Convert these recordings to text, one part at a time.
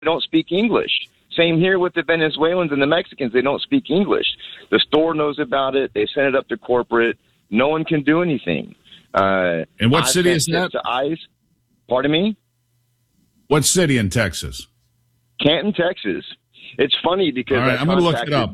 don't speak English. Same here with the Venezuelans and the Mexicans. They don't speak English. The store knows about it. They send it up to corporate. No one can do anything. And what city is that? To ICE. Pardon me? What city in Texas? Canton, Texas. It's funny because all right, I'm going to look it up.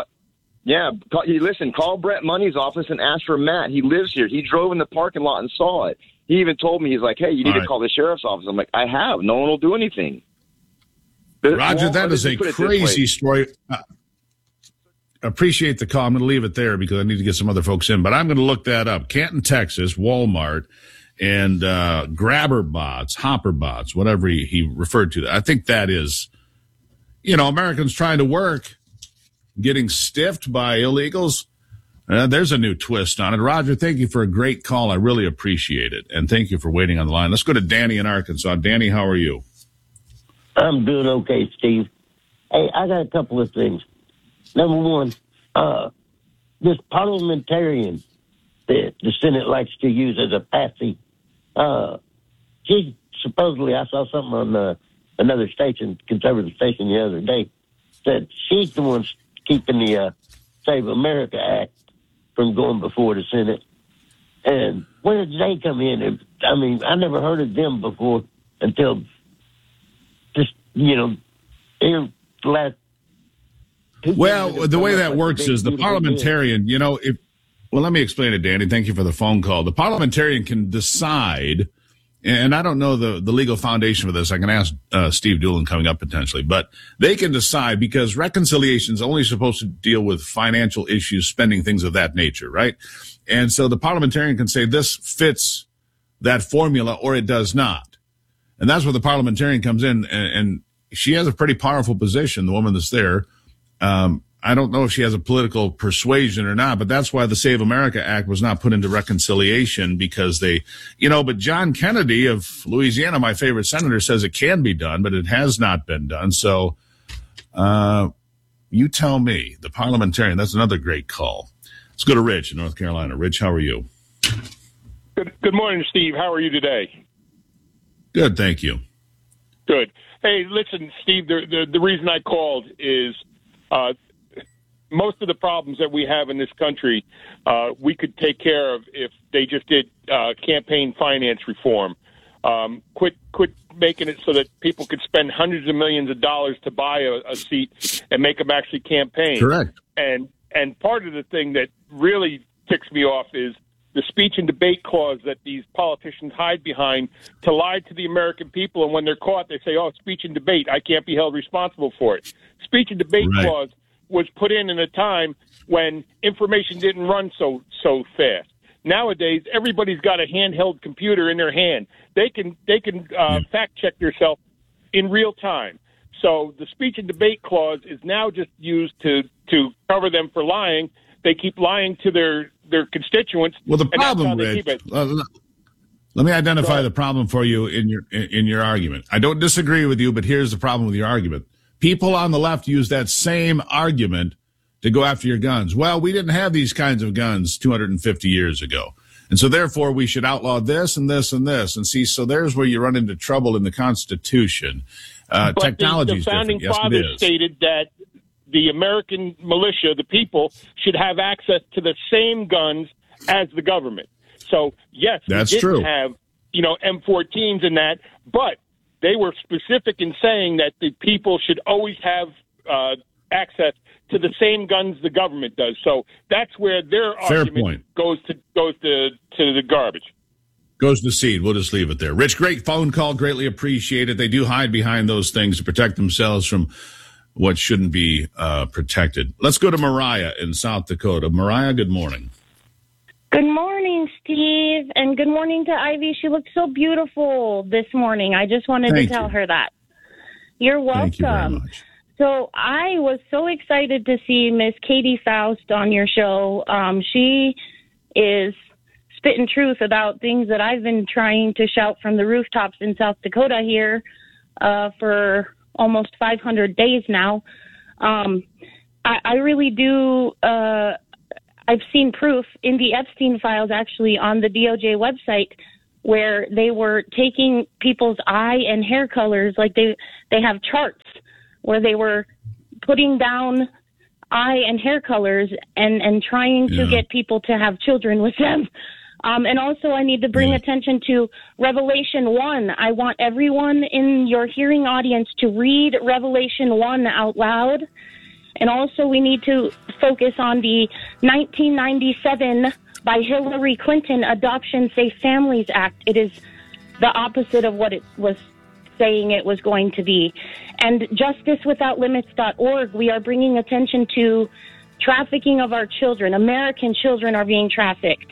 Call Brett Money's office and ask for Matt. He lives here. He drove in the parking lot and saw it. He even told me, he's like, hey, you need to call the sheriff's office. I'm like, I have. No one will do anything. Roger, that is a crazy story. Appreciate the call. I'm going to leave it there because I need to get some other folks in, but I'm going to look that up. Canton, Texas, Walmart, and grabber bots, hopper bots, whatever he referred to. I think that is, Americans trying to work, getting stiffed by illegals. There's a new twist on it. Roger, thank you for a great call. I really appreciate it, and thank you for waiting on the line. Let's go to Danny in Arkansas. Danny, how are you? I'm doing okay, Steve. Hey, I got a couple of things. Number one, this parliamentarian that the Senate likes to use as a patsy, she supposedly, I saw something on another station, conservative station the other day, that she's the one keeping the Save America Act from going before the Senate. And where did they come in? I mean, I never heard of them before until just, here the last. Well, the way that works is the parliamentarian, let me explain it, Danny. Thank you for the phone call. The parliamentarian can decide, and I don't know the legal foundation for this. I can ask Steve Doolin coming up potentially, but they can decide because reconciliation is only supposed to deal with financial issues, spending, things of that nature, right? And so the parliamentarian can say this fits that formula or it does not. And that's where the parliamentarian comes in, and she has a pretty powerful position, the woman that's there. I don't know if she has a political persuasion or not, but that's why the Save America Act was not put into reconciliation because but John Kennedy of Louisiana, my favorite senator, says it can be done, but it has not been done. So you tell me, the parliamentarian, that's another great call. Let's go to Rich in North Carolina. Rich, how are you? Good morning, Steve. How are you today? Good, thank you. Good. Hey, listen, Steve, the reason I called is most of the problems that we have in this country we could take care of if they just did campaign finance reform. Quit making it so that people could spend hundreds of millions of dollars to buy a seat and make them actually campaign. Correct. And part of the thing that really ticks me off is the speech and debate clause that these politicians hide behind to lie to the American people. And when they're caught, they say, speech and debate, I can't be held responsible for it. Speech and debate clause was put in a time when information didn't run so fast. Nowadays, everybody's got a handheld computer in their hand. They can fact check themselves in real time. So the speech and debate clause is now just used to cover them for lying. They keep lying to their constituents. Well, the problem, Rich, let me identify the problem for you in your argument. I don't disagree with you, but here's the problem with your argument. People on the left use that same argument to go after your guns. Well, we didn't have these kinds of guns 250 years ago. And so therefore we should outlaw this and this and this. And see, so there's where you run into trouble in the Constitution. Technology is different. The founding fathers stated that the American militia, the people, should have access to the same guns as the government. So, yes, that's we didn't true. have, M14s and that, but they were specific in saying that the people should always have access to the same guns the government does. So that's where their argument goes to the garbage. Goes to seed. We'll just leave it there. Rich, great phone call. Greatly appreciate it. They do hide behind those things to protect themselves from what shouldn't be protected. Let's go to Mariah in South Dakota. Mariah, good morning. Good morning, Steve, and good morning to Ivy. She looked so beautiful this morning. I just wanted to tell her that. You're welcome. Thank you very much. So I was so excited to see Miss Katie Faust on your show. She is spitting truth about things that I've been trying to shout from the rooftops in South Dakota here for almost 500 days now. I really do. I've seen proof in the Epstein files, actually, on the DOJ website where they were taking people's eye and hair colors, like they have charts where they were putting down eye and hair colors and trying to get people to have children with them. And also I need to bring attention to Revelation 1. I want everyone in your hearing audience to read Revelation 1 out loud. And also we need to focus on the 1997 by Hillary Clinton Adoption Safe Families Act. It is the opposite of what it was saying it was going to be. And justicewithoutlimits.org, we are bringing attention to trafficking of our children. American children are being trafficked.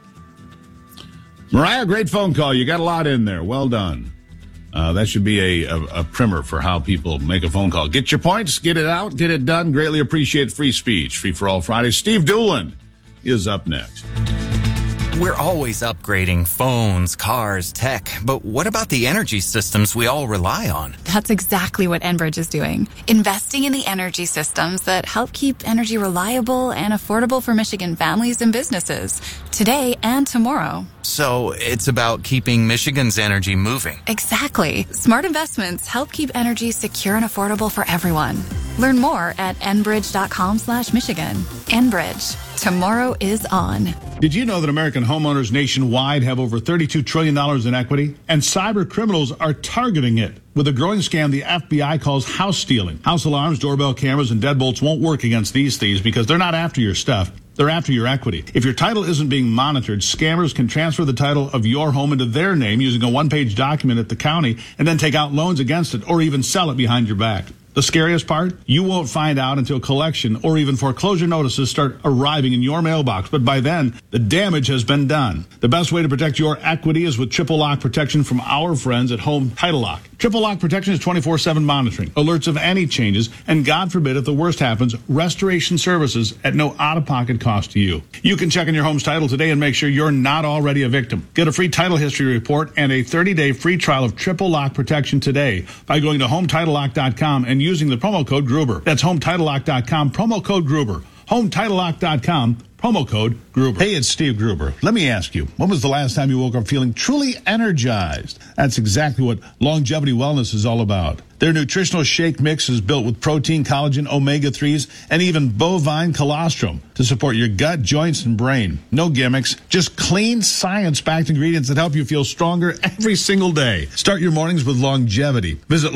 Mariah, great phone call. You got a lot in there. Well done. That should be a primer for how people make a phone call. Get your points, get it out, get it done. Greatly appreciate free speech. Free for All Friday. Steve Doolan is up next. We're always upgrading phones, cars, tech, but what about the energy systems we all rely on? That's exactly what Enbridge is doing. Investing in the energy systems that help keep energy reliable and affordable for Michigan families and businesses, today and tomorrow. So it's about keeping Michigan's energy moving. Exactly. Smart investments help keep energy secure and affordable for everyone. Learn more at enbridge.com/Michigan. Enbridge. Tomorrow is on. Did you know that American homeowners nationwide have over $32 trillion in equity? And cyber criminals are targeting it with a growing scam the FBI calls house stealing. House alarms, doorbell cameras, and deadbolts won't work against these thieves because they're not after your stuff. They're after your equity. If your title isn't being monitored, scammers can transfer the title of your home into their name using a one-page document at the county and then take out loans against it or even sell it behind your back. The scariest part? You won't find out until collection or even foreclosure notices start arriving in your mailbox. But by then, the damage has been done. The best way to protect your equity is with Triple Lock protection from our friends at Home Title Lock. Triple Lock protection is 24/7 monitoring, alerts of any changes, and God forbid if the worst happens, restoration services at no out-of-pocket cost to you. You can check on your home's title today and make sure you're not already a victim. Get a free title history report and a 30-day free trial of Triple Lock protection today by going to HomeTitleLock.com and using the promo code Gruber. That's HomeTitleLock.com, promo code Gruber. HomeTitleLock.com, promo code Gruber. Hey, it's Steve Gruber. Let me ask you, when was the last time you woke up feeling truly energized? That's exactly what Longevity Wellness is all about. Their nutritional shake mix is built with protein, collagen, omega-3s, and even bovine colostrum to support your gut, joints, and brain. No gimmicks, just clean, science-backed ingredients that help you feel stronger every single day. Start your mornings with longevity. Visit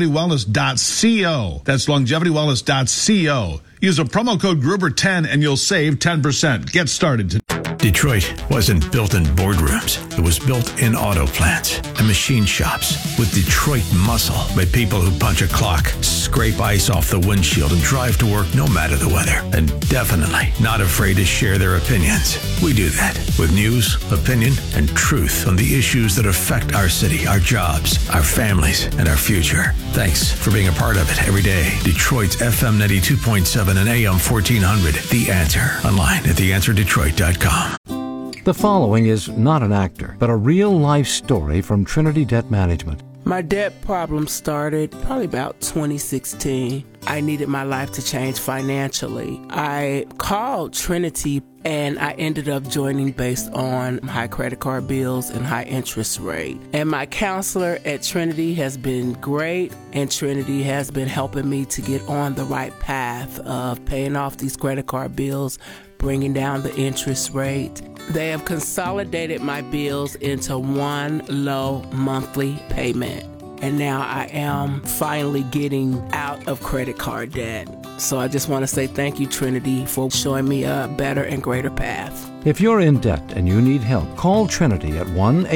longevitywellness.co. That's longevitywellness.co. Use a promo code Gruber10 and you'll save 10%. Get started today. Detroit wasn't built in boardrooms. It was built in auto plants and machine shops with Detroit muscle by people who punch a clock, scrape ice off the windshield, and drive to work no matter the weather. And definitely not afraid to share their opinions. We do that with news, opinion, and truth on the issues that affect our city, our jobs, our families, and our future. Thanks for being a part of it every day. Detroit's FM 92.7 and AM 1400. The Answer. Online at theanswerdetroit.com. The following is not an actor, but a real-life story from Trinity Debt Management. My debt problem started probably about 2016. I needed my life to change financially. I called Trinity and I ended up joining based on high credit card bills and high interest rate. And my counselor at Trinity has been great, and Trinity has been helping me to get on the right path of paying off these credit card bills, bringing down the interest rate. They have consolidated my bills into one low monthly payment. And now I am finally getting out of credit card debt. So I just want to say thank you, Trinity, for showing me a better and greater path. If you're in debt and you need help, call Trinity at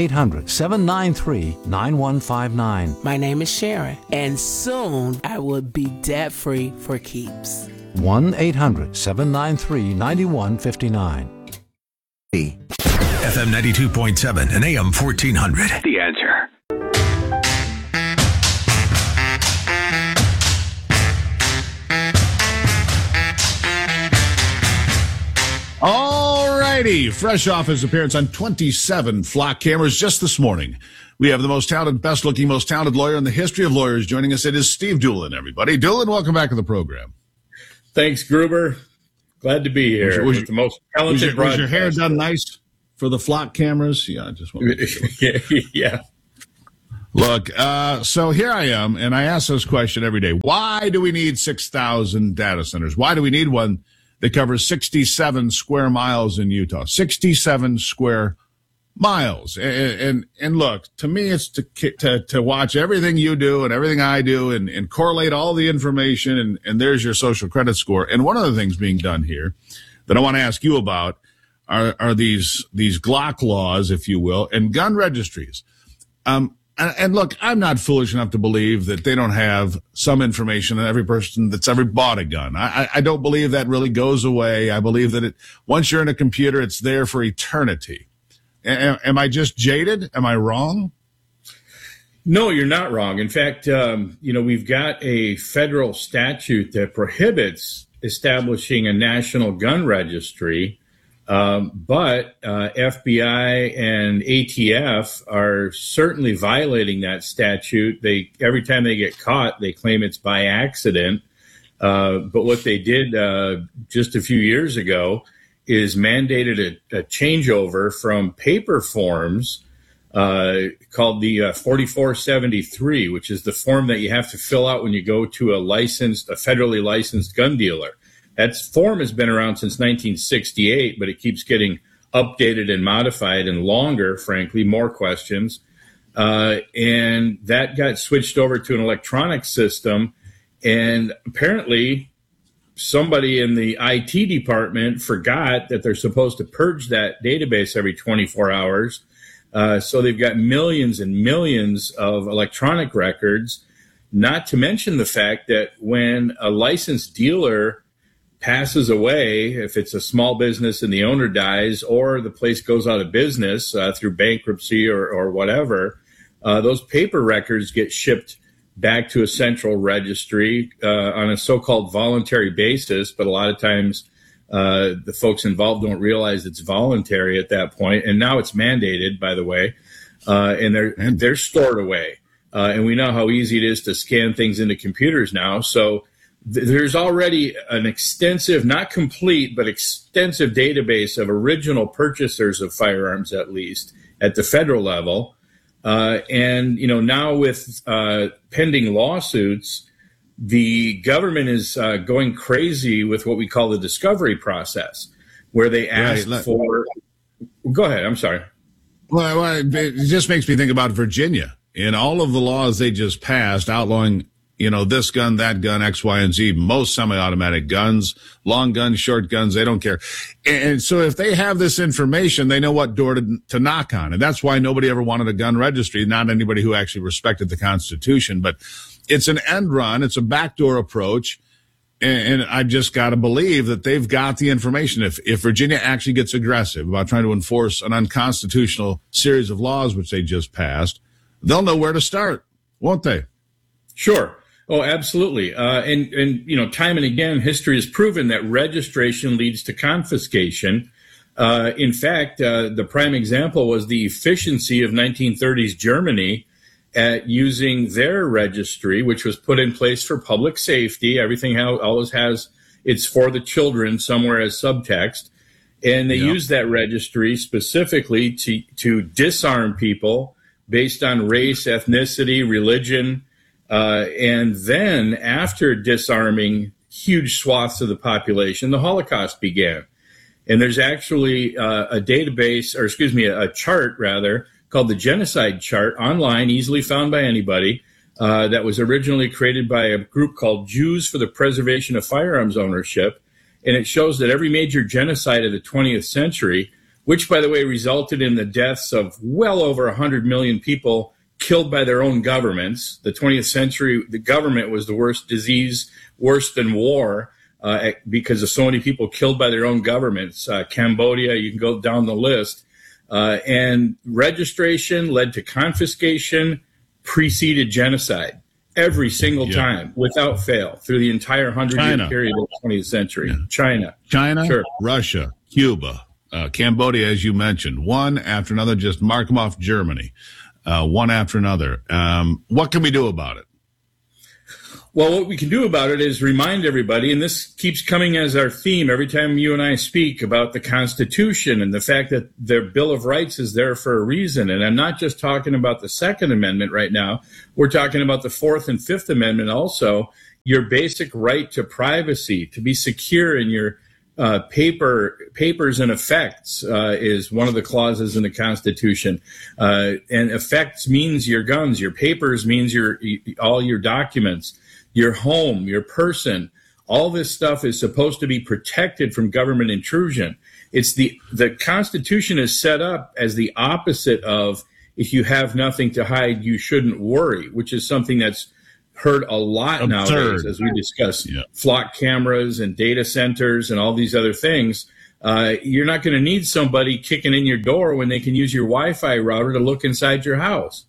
1-800-793-9159. My name is Sharon, and soon I will be debt-free for keeps. 1-800-793-9159. FM 92.7 and AM 1400. The Answer. All righty. Fresh off his appearance on 27 flock cameras just this morning, we have the most talented, best-looking, most talented lawyer in the history of lawyers joining us. It is Steve Doolan, everybody. Doolan, welcome back to the program. Thanks, Gruber. Glad to be here. Was the most talented was your hair done nice? for the flock cameras? Yeah, I just want to yeah. Look, so here I am, and I ask this question every day. Why do we need 6,000 data centers? Why do we need one that covers 67 square miles in Utah? 67 square miles. And look, to me, it's to watch everything you do and everything I do and correlate all the information, and there's your social credit score. And one of the things being done here that I want to ask you about are these Glock laws, if you will, and gun registries. And look, I'm not foolish enough to believe that they don't have some information on every person that's ever bought a gun. I don't believe that really goes away. I believe that once you're in a computer, it's there for eternity. Am I just jaded? Am I wrong? No, you're not wrong. In fact, we've got a federal statute that prohibits establishing a national gun registry. But FBI and ATF are certainly violating that statute. Every time they get caught, they claim it's by accident. But what they did just a few years ago is mandated a changeover from paper forms called the 4473, which is the form that you have to fill out when you go to a federally licensed gun dealer. That form has been around since 1968, but it keeps getting updated and modified and longer, frankly, more questions. And that got switched over to an electronic system. And apparently somebody in the IT department forgot that they're supposed to purge that database every 24 hours. So they've got millions and millions of electronic records, not to mention the fact that when a licensed dealer passes away, if it's a small business and the owner dies, or the place goes out of business through bankruptcy or whatever, those paper records get shipped back to a central registry on a so-called voluntary basis. But a lot of times the folks involved don't realize it's voluntary at that point. And now it's mandated, by the way, and they're stored away. And we know how easy it is to scan things into computers now. So there's already an extensive, not complete, but extensive database of original purchasers of firearms, at least at the federal level. And now with pending lawsuits, the government is going crazy with what we call the discovery process, where they ask for. Go ahead. I'm sorry. Well, it just makes me think about Virginia and all of the laws they just passed outlawing, this gun, that gun, X, Y, and Z, most semi-automatic guns, long guns, short guns, they don't care. And so if they have this information, they know what door to knock on. And that's why nobody ever wanted a gun registry, not anybody who actually respected the Constitution. But it's an end run. It's a backdoor approach. And I just got to believe that they've got the information. If Virginia actually gets aggressive about trying to enforce an unconstitutional series of laws, which they just passed, they'll know where to start, won't they? Sure. Oh, absolutely. And time and again, history has proven that registration leads to confiscation. In fact, the prime example was the efficiency of 1930s Germany at using their registry, which was put in place for public safety. Everything always has it's for the children somewhere as subtext. And they used that registry specifically to disarm people based on race, ethnicity, religion. And then after disarming huge swaths of the population, the Holocaust began. And there's actually a chart rather, called the Genocide Chart online, easily found by anybody, that was originally created by a group called Jews for the Preservation of Firearms Ownership. And it shows that every major genocide of the 20th century, which, by the way, resulted in the deaths of well over 100 million people killed by their own governments. The 20th century, the government was the worst disease, worse than war, because of so many people killed by their own governments. Cambodia, you can go down the list. And registration led to confiscation, preceded genocide every single time, without fail, through the entire 100-year period of the 20th century. China, sure. Russia, Cuba, Cambodia, as you mentioned, one after another. Just mark them off. Germany, one after another. What can we do about it? Well, what we can do about it is remind everybody, and this keeps coming as our theme every time you and I speak about the Constitution and the fact that their Bill of Rights is there for a reason. And I'm not just talking about the Second Amendment right now. We're talking about the Fourth and Fifth Amendment also. Your basic right to privacy, to be secure in your papers and effects is one of the clauses in the Constitution. And effects means your guns. Your papers means all your documents. Your home, your person, all this stuff is supposed to be protected from government intrusion. It's the Constitution is set up as the opposite of if you have nothing to hide, you shouldn't worry, which is something that's heard a lot nowadays, as we discuss flock cameras and data centers and all these other things. You're not going to need somebody kicking in your door when they can use your Wi-Fi router to look inside your house.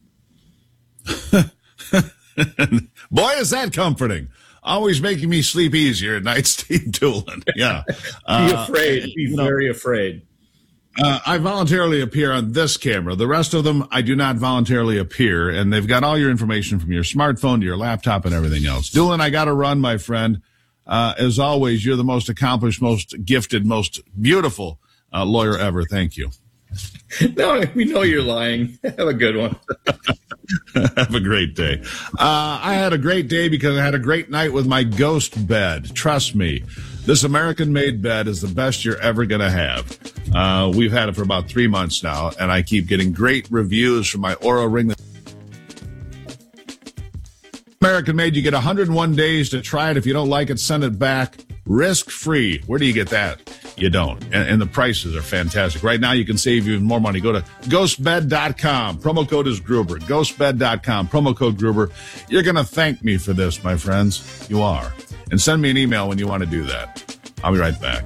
Boy, is that comforting. Always making me sleep easier at night, Steve Doolin. Yeah. Be afraid. Be very afraid. I voluntarily appear on this camera. The rest of them, I do not voluntarily appear, and they've got all your information from your smartphone to your laptop and everything else. Doolin, I got to run, my friend. As always, you're the most accomplished, most gifted, most beautiful lawyer ever. Thank you. No, we know you're lying. Have a good one. Have a great day. I had a great day because I had a great night with my ghost bed. Trust me, this American-made bed is the best you're ever going to have. We've had it for about 3 months now, and I keep getting great reviews from my Oura Ring. American-made, you get 101 days to try it. If you don't like it, send it back. Risk-free. Where do you get that? You don't. And the prices are fantastic. Right now, you can save even more money. Go to ghostbed.com. Promo code is Gruber. Ghostbed.com. Promo code Gruber. You're going to thank me for this, my friends. You are. And send me an email when you want to do that. I'll be right back.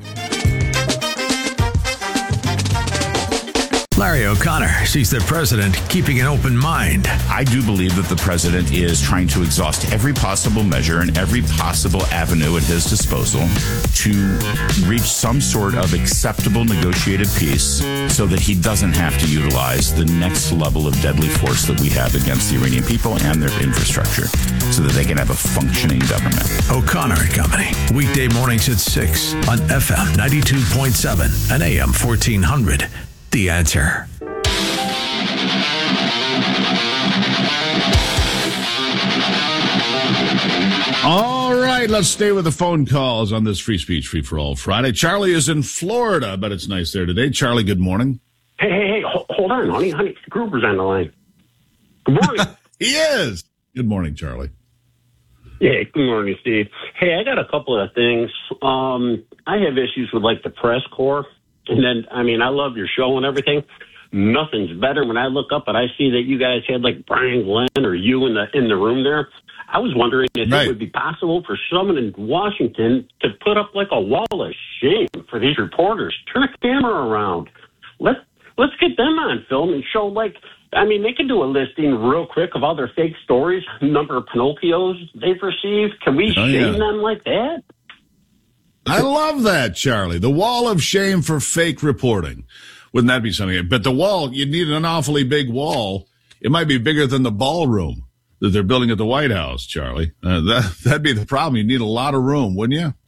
Larry O'Connor sees the president keeping an open mind. I do believe that the president is trying to exhaust every possible measure and every possible avenue at his disposal to reach some sort of acceptable negotiated peace so that he doesn't have to utilize the next level of deadly force that we have against the Iranian people and their infrastructure so that they can have a functioning government. O'Connor and Company, weekday mornings at 6 on FM 92.7 and AM 1400. The Answer. All right, let's stay with the phone calls on this Free Speech Free for All Friday. Charlie is in Florida. I bet it's nice there today. Charlie, good morning. Hey, hold on, honey. Gruber's on the line. Good morning. He is. Good morning, Charlie. Yeah, good morning, Steve. Hey, I got a couple of things. I have issues with, the press corps. And then, I love your show and everything. Nothing's better when I look up and I see that you guys had, Brian Glenn or you in the room there. I was wondering if it would be possible for someone in Washington to put up, a wall of shame for these reporters. Turn a camera around. Let's get them on film and show, they could do a listing real quick of all their fake stories, number of Pinocchios they've received. Can we shame them like that? I love that, Charlie. The wall of shame for fake reporting. Wouldn't that be something? But the wall, you need an awfully big wall. It might be bigger than the ballroom that they're building at the White House, Charlie. That'd be the problem. You need a lot of room, wouldn't you?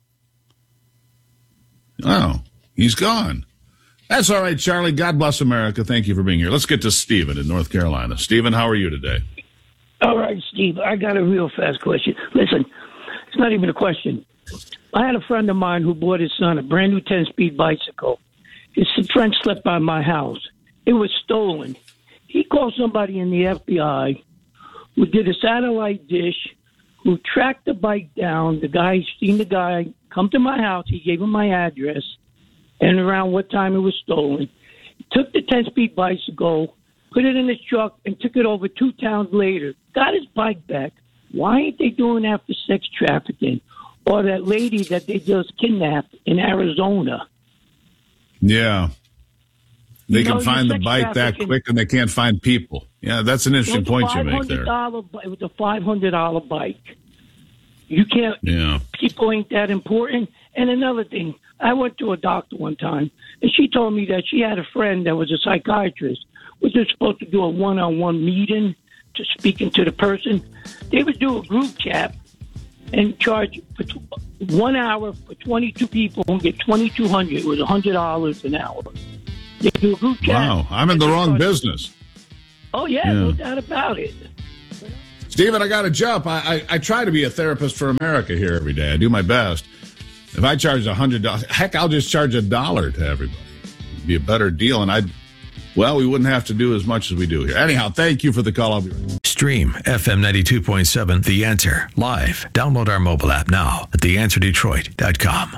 Oh, he's gone. That's all right, Charlie. God bless America. Thank you for being here. Let's get to Stephen in North Carolina. Stephen, how are you today? All right, Steve. I got a real fast question. Listen, it's not even a question. I had a friend of mine who bought his son a brand new 10-speed bicycle. His friend slept by my house. It was stolen. He called somebody in the FBI who did a satellite dish, who tracked the bike down. The guy seen the guy come to my house. He gave him my address and around what time it was stolen. He took the 10-speed bicycle, put it in his truck, and took it over 2 towns later. Got his bike back. Why ain't they doing that for sex trafficking? Or that lady that they just kidnapped in Arizona. Yeah. They can find the bike that quick and they can't find people. Yeah, that's an interesting point you make there. It was a $500 bike. You can't, people ain't that important. And another thing, I went to a doctor one time, and she told me that she had a friend that was a psychiatrist, which was supposed to do a one-on-one meeting to speaking to the person. They would do a group chat. and charge for 1 hour for 22 people and get $2,200. It was $100 an hour. They do a group chat. Wow, I'm in the wrong business. Oh, yeah, no doubt about it. Stephen, I got to jump. I try to be a therapist for America here every day. I do my best. If I charge $100, heck, I'll just charge $1 to everybody. It'd be a better deal, and we wouldn't have to do as much as we do here. Anyhow, thank you for the call. I'll be right back. Stream FM 92.7 The Answer live. Download our mobile app now at theanswerdetroit.com.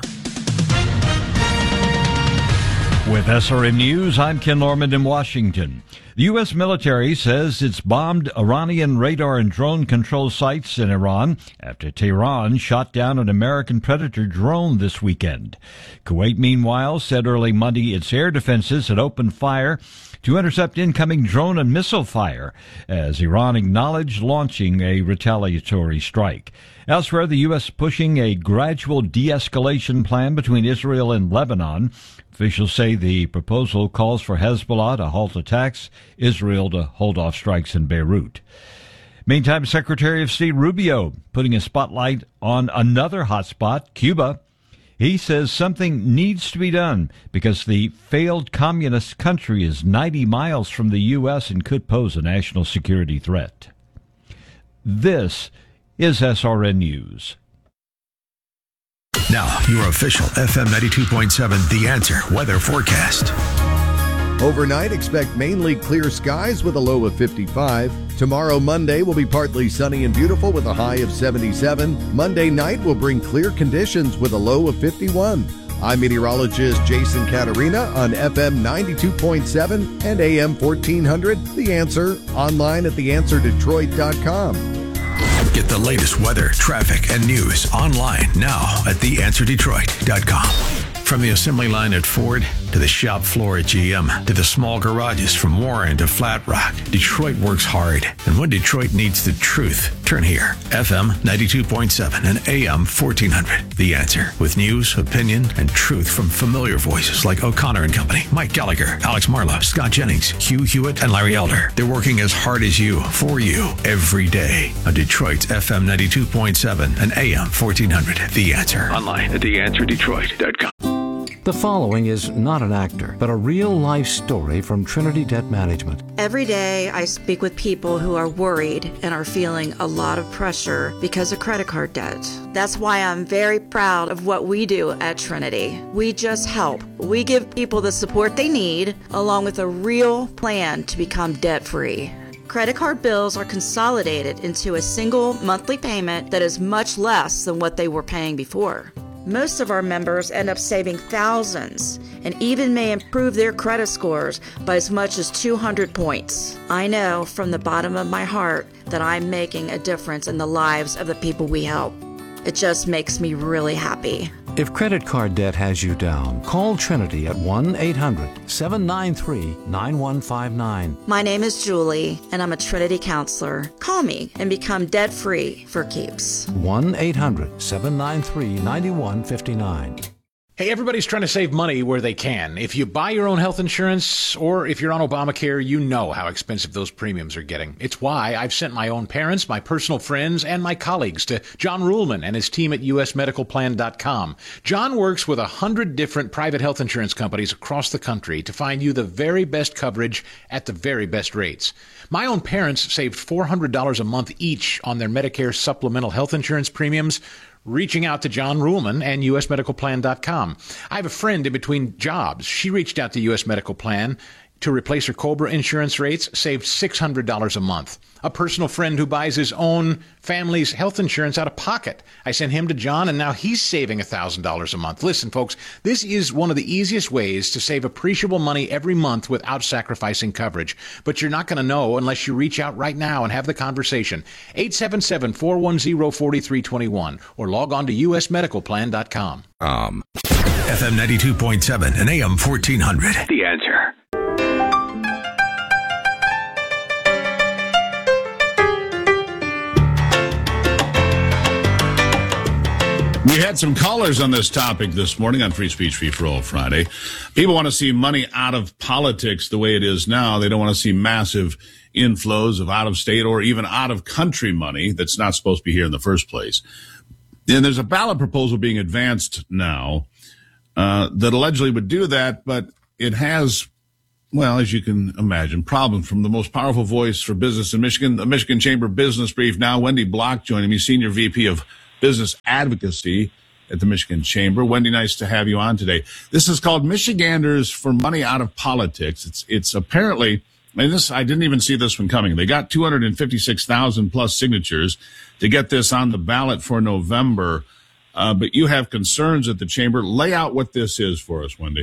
With SRN News, I'm Ken Norman in Washington. The U.S. military says it's bombed Iranian radar and drone control sites in Iran after Tehran shot down an American Predator drone this weekend. Kuwait, meanwhile, said early Monday its air defenses had opened fire to intercept incoming drone and missile fire as Iran acknowledged launching a retaliatory strike. Elsewhere, the U.S. pushing a gradual de-escalation plan between Israel and Lebanon. Officials say the proposal calls for Hezbollah to halt attacks, Israel to hold off strikes in Beirut. Meantime, Secretary of State Rubio putting a spotlight on another hotspot, Cuba. He says something needs to be done because the failed communist country is 90 miles from the U.S. and could pose a national security threat. This is SRN News. Now, your official FM 92.7 The Answer weather forecast. Overnight, expect mainly clear skies with a low of 55. Tomorrow, Monday, will be partly sunny and beautiful with a high of 77. Monday night will bring clear conditions with a low of 51. I'm meteorologist Jason Caterina on FM 92.7 and AM 1400. The Answer, online at theanswerdetroit.com. Get the latest weather, traffic, and news online now at theanswerdetroit.com. From the assembly line at Ford to the shop floor at GM to the small garages from Warren to Flat Rock, Detroit works hard. And when Detroit needs the truth, turn here. FM 92.7 and AM 1400. The Answer. With news, opinion, and truth from familiar voices like O'Connor and Company, Mike Gallagher, Alex Marlowe, Scott Jennings, Hugh Hewitt, and Larry Elder. They're working as hard as you, for you, every day on Detroit's FM 92.7 and AM 1400. The Answer. Online at theanswerdetroit.com. The following is not an actor, but a real-life story from Trinity Debt Management. Every day I speak with people who are worried and are feeling a lot of pressure because of credit card debt. That's why I'm very proud of what we do at Trinity. We just help. We give people the support they need, along with a real plan to become debt-free. Credit card bills are consolidated into a single monthly payment that is much less than what they were paying before. Most of our members end up saving thousands and even may improve their credit scores by as much as 200 points. I know from the bottom of my heart that I'm making a difference in the lives of the people we help. It just makes me really happy. If credit card debt has you down, call Trinity at 1-800-793-9159. My name is Julie, and I'm a Trinity counselor. Call me and become debt-free for keeps. 1-800-793-9159. Hey, everybody's trying to save money where they can. If you buy your own health insurance or if you're on Obamacare, you know how expensive those premiums are getting. It's why I've sent my own parents, my personal friends, and my colleagues to John Ruhlman and his team at usmedicalplan.com. John works with 100 different private health insurance companies across the country to find you the very best coverage at the very best rates. My own parents saved $400 a month each on their Medicare supplemental health insurance premiums, reaching out to John Ruhlman and usmedicalplan.com. I have a friend in between jobs. She reached out to US Medical Plan to replace her COBRA insurance rates, saved $600 a month. A personal friend who buys his own family's health insurance out of pocket. I sent him to John, and now he's saving $1,000 a month. Listen, folks, this is one of the easiest ways to save appreciable money every month without sacrificing coverage. But you're not going to know unless you reach out right now and have the conversation. 877-410-4321 or log on to usmedicalplan.com. FM 92.7 and AM 1400. The Answer. We had some callers on this topic this morning on Free Speech, Free for All Friday. People want to see money out of politics the way it is now. They don't want to see massive inflows of out-of-state or even out-of-country money that's not supposed to be here in the first place. And there's a ballot proposal being advanced now that allegedly would do that, but it has, well, as you can imagine, problems from the most powerful voice for business in Michigan, the Michigan Chamber Business Brief. Now, Wendy Block joining me, Senior VP of Business Advocacy at the Michigan Chamber. Wendy, nice to have you on today. This is called Michiganders for Money Out of Politics. It's apparently, and this, I didn't even see this one coming. They got 256,000 plus signatures to get this on the ballot for November. But you have concerns at the Chamber. Lay out what this is for us, Wendy.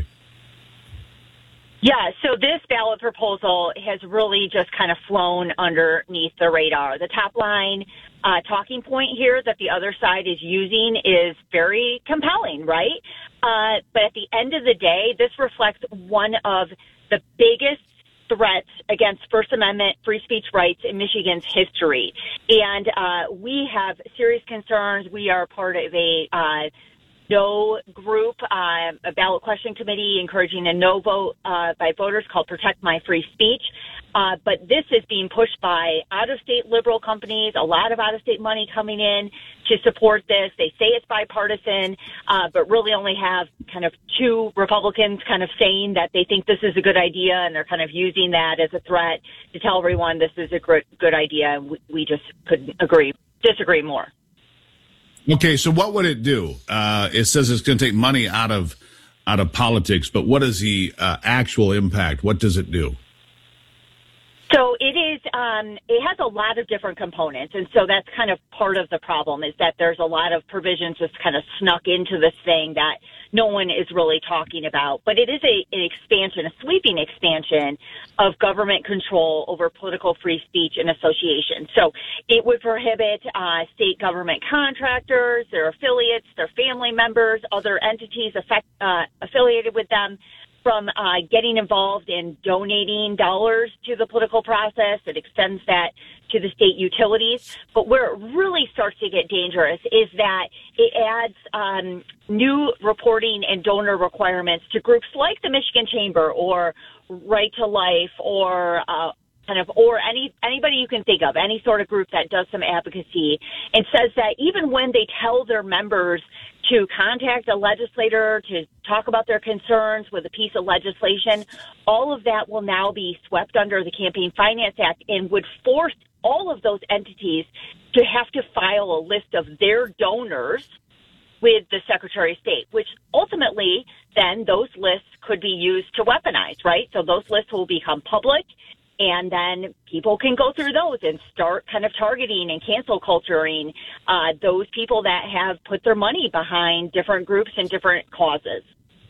Yeah, so this ballot proposal has really just kind of flown underneath the radar. The top line talking point here that the other side is using is very compelling, right? But at the end of the day, this reflects one of the biggest threats against First Amendment free speech rights in Michigan's history. And we have serious concerns. We are part of a no group, a ballot question committee encouraging a no vote by voters called Protect My Free Speech. But this is being pushed by out-of-state liberal companies, a lot of out-of-state money coming in to support this. They say it's bipartisan, but really only have kind of two Republicans kind of saying that they think this is a good idea, and they're kind of using that as a threat to tell everyone this is a good idea, and we just couldn't disagree more. Okay, so what would it do? It says it's going to take money out of politics, but what is the actual impact? What does it do? So it is, it has a lot of different components. And so that's kind of part of the problem, is that there's a lot of provisions just kind of snuck into this thing that no one is really talking about. But it is an expansion, a sweeping expansion of government control over political free speech and association. So it would prohibit state government contractors, their affiliates, their family members, other entities affiliated with them from getting involved in donating dollars to the political process. It extends that to the state utilities. But where it really starts to get dangerous is that it adds new reporting and donor requirements to groups like the Michigan Chamber or Right to Life or or anybody you can think of, any sort of group that does some advocacy, and says that even when they tell their members to contact a legislator to talk about their concerns with a piece of legislation, all of that will now be swept under the Campaign Finance Act and would force all of those entities to have to file a list of their donors with the Secretary of State, which ultimately then those lists could be used to weaponize, right? So those lists will become public, and then people can go through those and start kind of targeting and cancel culturing those people that have put their money behind different groups and different causes.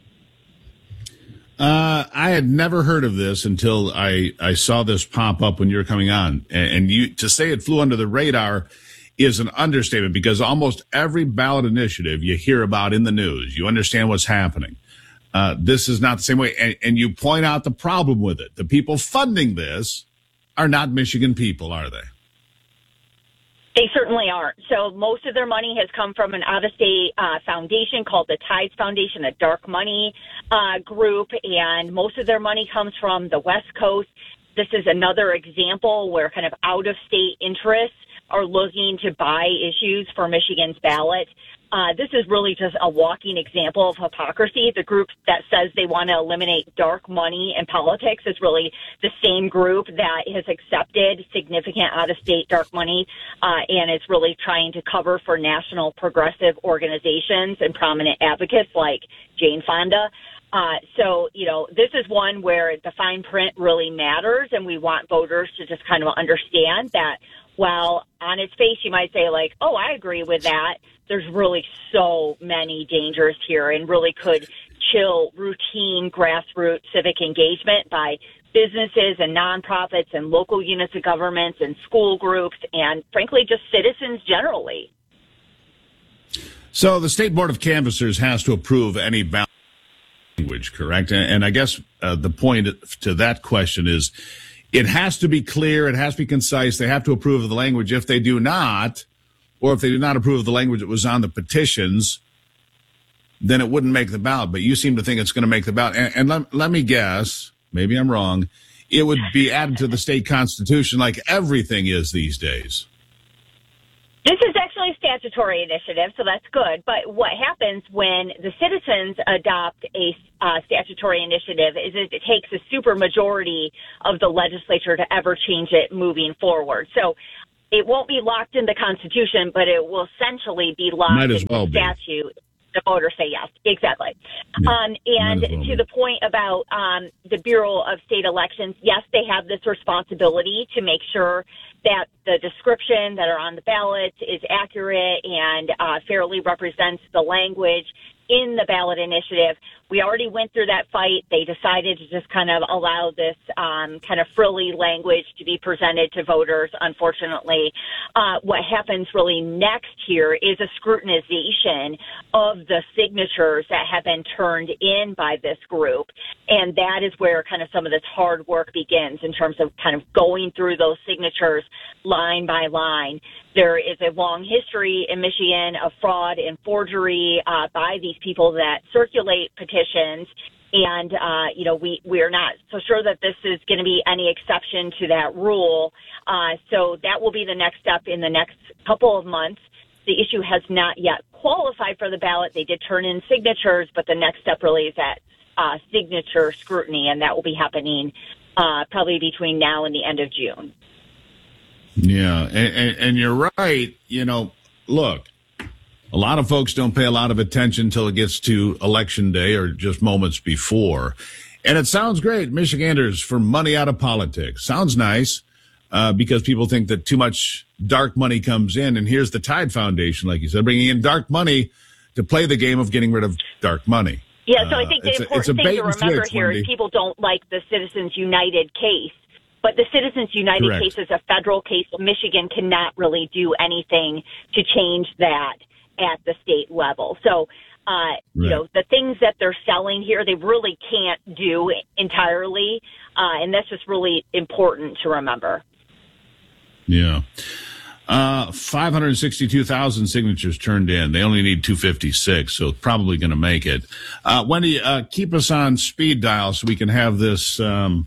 I had never heard of this until I saw this pop up when you were coming on. And you to say it flew under the radar is an understatement, because almost every ballot initiative you hear about in the news, you understand what's happening. This is not the same way. And you point out the problem with it. The people funding this are not Michigan people, are they? They certainly aren't. So most of their money has come from an out-of-state foundation called the Tides Foundation, a dark money group, and most of their money comes from the West Coast. This is another example where kind of out-of-state interests are looking to buy issues for Michigan's ballot. This is really just a walking example of hypocrisy. The group that says they want to eliminate dark money in politics is really the same group that has accepted significant out-of-state dark money and is really trying to cover for national progressive organizations and prominent advocates like Jane Fonda. So, this is one where the fine print really matters, and we want voters to just kind of understand that while on its face you might say, like, oh, I agree with that, there's really so many dangers here and really could chill routine grassroots civic engagement by businesses and nonprofits and local units of governments and school groups and, frankly, just citizens generally. So the State Board of Canvassers has to approve any ballot language, correct? And I guess the point to that question is it has to be clear, it has to be concise, they have to approve of the language. If they do not, or if they do not approve of the language that was on the petitions, then it wouldn't make the ballot. But you seem to think it's going to make the ballot. And let me guess, maybe I'm wrong, it would be added to the state constitution like everything is these days. This is actually a statutory initiative, so that's good. But what happens when the citizens adopt a statutory initiative is it takes a supermajority of the legislature to ever change it moving forward. So it won't be locked in the Constitution, but it will essentially be locked in the statute. The voters say yes, exactly. Yeah, and to the point about the Bureau of State Elections, yes, they have this responsibility to make sure that the description that are on the ballot is accurate and fairly represents the language in the ballot initiative. We already went through that fight. They decided to just kind of allow this kind of frilly language to be presented to voters, unfortunately. What happens really next here is a scrutinization of the signatures that have been turned in by this group. And that is where kind of some of this hard work begins in terms of kind of going through those signatures line by line. There is a long history in Michigan of fraud and forgery by these people that circulate petitions. And, we are not so sure that this is going to be any exception to that rule. So that will be the next step in the next couple of months. The issue has not yet qualified for the ballot. They did turn in signatures, but the next step really is that signature scrutiny, and that will be happening probably between now and the end of June. Yeah, and you're right. Look, a lot of folks don't pay a lot of attention until it gets to Election Day or just moments before. And it sounds great, Michiganders for money out of politics. Sounds nice because people think that too much dark money comes in. And here's the Tide Foundation, like you said, bringing in dark money to play the game of getting rid of dark money. Yeah, so I think the important thing to remember here is people don't like the Citizens United case. But the Citizens United case is a federal case. Michigan cannot really do anything to change that at the state level. So, the things that they're selling here, they really can't do entirely. And that's just really important to remember. Yeah. 562,000 signatures turned in. They only need 256, so probably going to make it. Wendy, keep us on speed dial so we can have this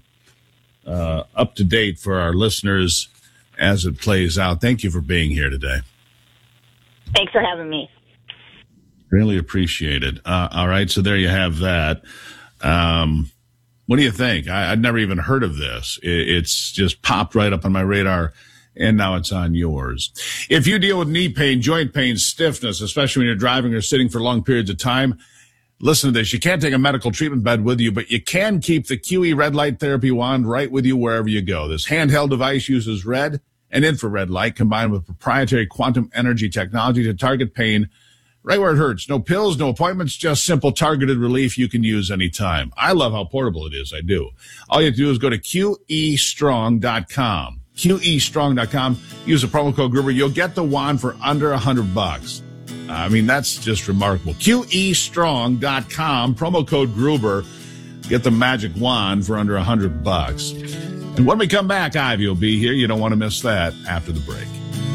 up to date for our listeners as it plays out. Thank you for being here today. Thanks for having me. Really appreciate it. All right, so there you have that. What do you think? I'd never even heard of this. It's just popped right up on my radar, and now it's on yours. If you deal with knee pain, joint pain, stiffness, especially when you're driving or sitting for long periods of time, listen to this. You can't take a medical treatment bed with you, but you can keep the QE red light therapy wand right with you wherever you go. This handheld device uses red and infrared light combined with proprietary quantum energy technology to target pain right where it hurts. No pills, no appointments, just simple targeted relief you can use anytime. I love how portable it is. I do. All you have to do is go to QEstrong.com. QEstrong.com. Use the promo code Gruber. You'll get the wand for under $100. I mean, that's just remarkable. QEstrong.com, promo code Gruber. Get the magic wand for under $100. And when we come back, Ivy will be here. You don't want to miss that after the break.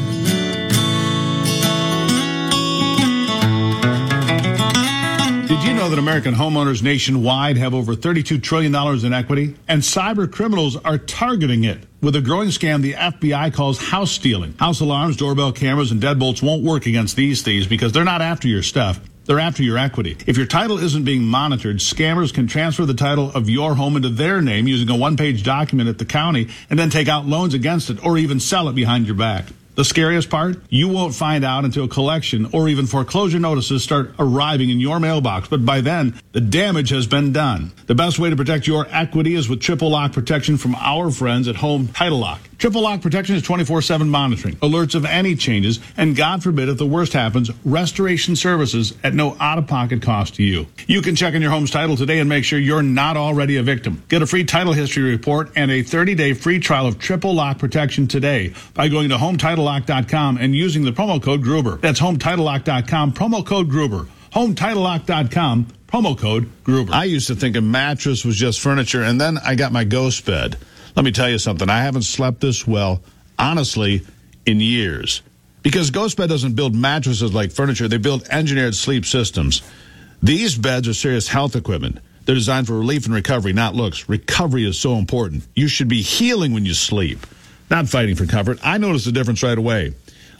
Did you know that American homeowners nationwide have over $32 trillion in equity? And cyber criminals are targeting it with a growing scam the FBI calls house stealing. House alarms, doorbell cameras, and deadbolts won't work against these thieves because they're not after your stuff. They're after your equity. If your title isn't being monitored, scammers can transfer the title of your home into their name using a one-page document at the county and then take out loans against it or even sell it behind your back. The scariest part? You won't find out until collection or even foreclosure notices start arriving in your mailbox. But by then, the damage has been done. The best way to protect your equity is with triple lock protection from our friends at Home Title Lock. Triple lock protection is 24/7 monitoring, alerts of any changes, and God forbid if the worst happens, restoration services at no out-of-pocket cost to you. You can check on your home's title today and make sure you're not already a victim. Get a free title history report and a 30-day free trial of triple lock protection today by going to HomeTitleLock.com and using the promo code Gruber. That's HomeTitleLock.com, promo code Gruber. HomeTitleLock.com, promo code Gruber. I used to think a mattress was just furniture, and then I got my Ghost bed. Let me tell you something. I haven't slept this well, honestly, in years. Because Ghost Bed doesn't build mattresses like furniture. They build engineered sleep systems. These beds are serious health equipment. They're designed for relief and recovery, not looks. Recovery is so important. You should be healing when you sleep, not fighting for comfort. I noticed the difference right away.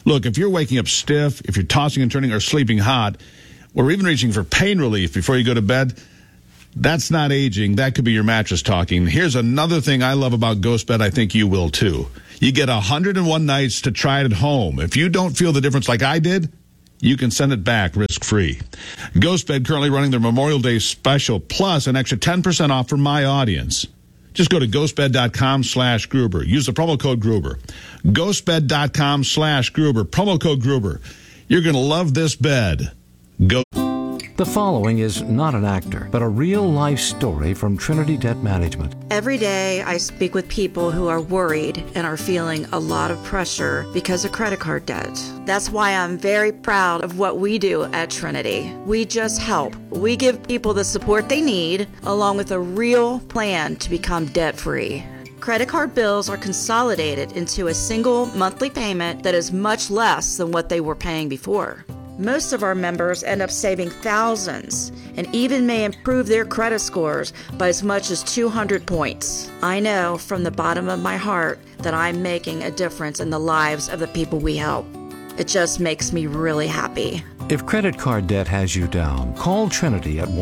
Look, if you're waking up stiff, if you're tossing and turning or sleeping hot, or even reaching for pain relief before you go to bed, that's not aging. That could be your mattress talking. Here's another thing I love about GhostBed. I think you will too. You get 101 nights to try it at home. If you don't feel the difference like I did, you can send it back risk-free. GhostBed currently running their Memorial Day special, plus an extra 10% off for my audience. Just go to ghostbed.com/Gruber. Use the promo code Gruber. Ghostbed.com/Gruber. Promo code Gruber. You're going to love this bed. Go. The following is not an actor, but a real-life story from Trinity Debt Management. Every day, I speak with people who are worried and are feeling a lot of pressure because of credit card debt. That's why I'm very proud of what we do at Trinity. We just help. We give people the support they need, along with a real plan to become debt-free. Credit card bills are consolidated into a single monthly payment that is much less than what they were paying before. Most of our members end up saving thousands and even may improve their credit scores by as much as 200 points. I know from the bottom of my heart that I'm making a difference in the lives of the people we help. It just makes me really happy. If credit card debt has you down, call Trinity at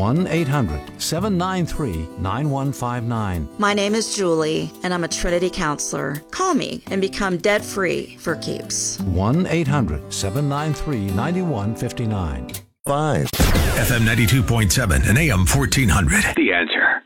1-800-793-9159. My name is Julie, and I'm a Trinity counselor. Call me and become debt-free for keeps. 1-800-793-9159. 5. FM 92.7 and AM 1400. The Answer.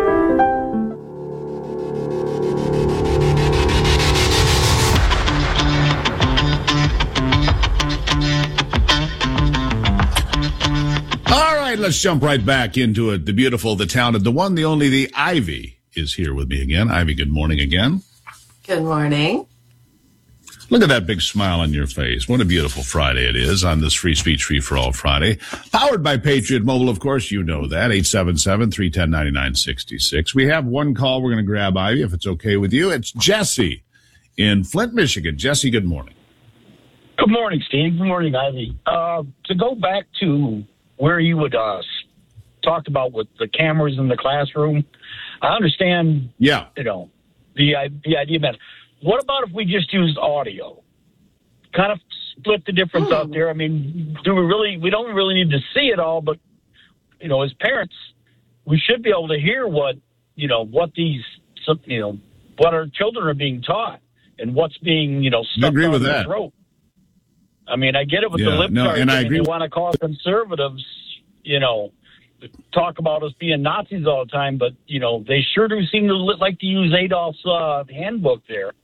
All right, let's jump right back into it. The beautiful, the talented, the one, the only, the Ivy is here with me again. Ivy, good morning again. Good morning. Look at that big smile on your face. What a beautiful Friday it is on this Free Speech, Free for All Friday. Powered by Patriot Mobile, of course, you know that. 877-310-9966. We have one call we're going to grab, Ivy, if it's okay with you. It's Jesse in Flint, Michigan. Jesse, good morning. Good morning, Steve. Good morning, Ivy. To go back to where you would talk about with the cameras in the classroom, I understand. Yeah. You know, the idea about. What about if we just used audio? Kind of split the difference out there. I mean, we don't really need to see it all, but you know, as parents, we should be able to hear what our children are being taught and what's being stuck down their throat. I mean, I get it with the lip service, and they want to call conservatives, talk about us being Nazis all the time, but, they sure do seem to like to use Adolf's handbook there.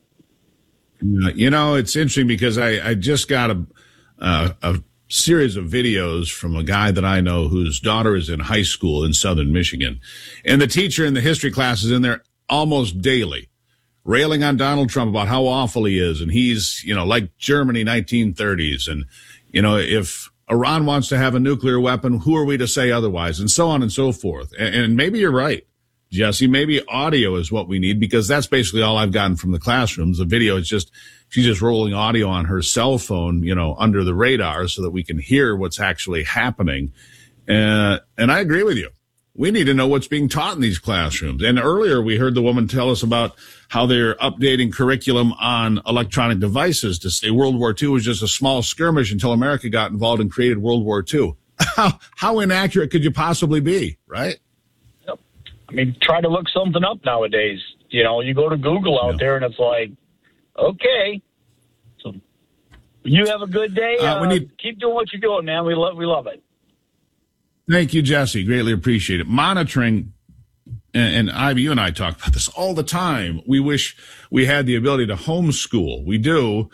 It's interesting because I just got a series of videos from a guy that I know whose daughter is in high school in southern Michigan, and the teacher in the history class is in there almost daily, railing on Donald Trump about how awful he is. And he's, like Germany, 1930s. And, if Iran wants to have a nuclear weapon, who are we to say otherwise? And so on and so forth. And maybe you're right, Jesse. Maybe audio is what we need, because that's basically all I've gotten from the classrooms. The video is she's just rolling audio on her cell phone, under the radar so that we can hear what's actually happening. And I agree with you. We need to know what's being taught in these classrooms. And earlier we heard the woman tell us about how they're updating curriculum on electronic devices to say World War II was just a small skirmish until America got involved and created World War II. How inaccurate could you possibly be, right? I mean, try to look something up nowadays. You go to Google out there and it's like, okay. So you have a good day. Keep doing what you're doing, man. We love it. Thank you, Jesse. Greatly appreciate it. Monitoring, and Ivy, you and I talk about this all the time. We wish we had the ability to homeschool. We do.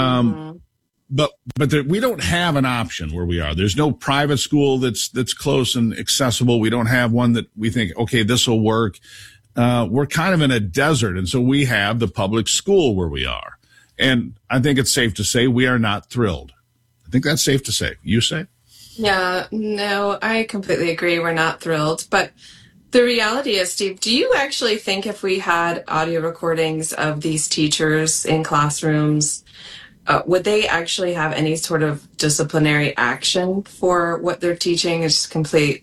But we don't have an option where we are. There's no private school that's close and accessible. We don't have one that we think, okay, this will work. We're kind of in a desert. And so we have the public school where we are. And I think it's safe to say we are not thrilled. I think that's safe to say. You say? Yeah, no, I completely agree. We're not thrilled. But the reality is, Steve, do you actually think if we had audio recordings of these teachers in classrooms, would they actually have any sort of disciplinary action for what they're teaching? Is complete,